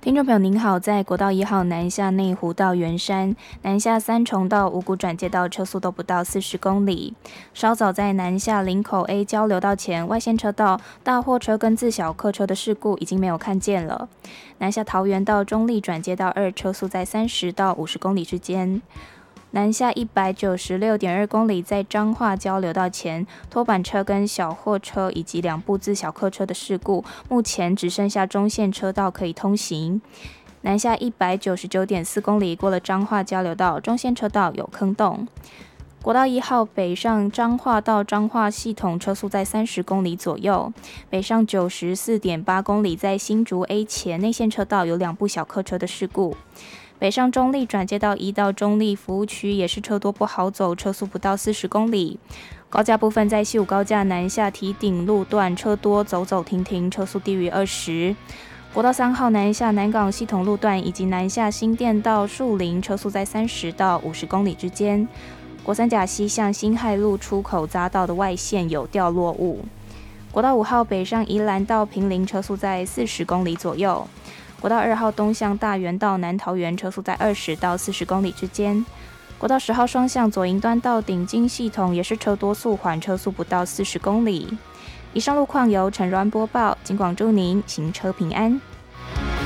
听众朋友您好，在国道1号南下内湖到圆山，南下三重到五股转接道车速都不到40公里。稍早在南下林口 A 交流道前外线车道大货车跟自小客车的事故已经没有看见了。南下桃园到中立转接道2车速在30到50公里之间。南下196.2公里，在彰化交流道前，拖板车跟小货车以及2部自小客车的事故，目前只剩下中线车道可以通行。南下199.4公里，过了彰化交流道，中线车道有坑洞。国道1号北上彰化到彰化系统车速在30公里左右，北上94.8公里，在新竹 A 前内线车道有2部小客车的事故。北上中立转接道1到中立服务区也是车多不好走，车速不到40公里。高架部分在西武高架南下堤顶路段车多，走走停停，车速低于20。国道3号南下南港系统路段以及南下新店到树林，车速在30到50公里之间。国三甲西向辛亥路出口匝道的外线有掉落物。国道5号北上宜兰到坪林，车速在40公里左右。国道2号东向大园到南桃园，车速在20到40公里之间。国道10号双向左营端到顶金系统也是车多速缓，车速不到40公里。以上路况由陈若安播报，警广祝您行车平安。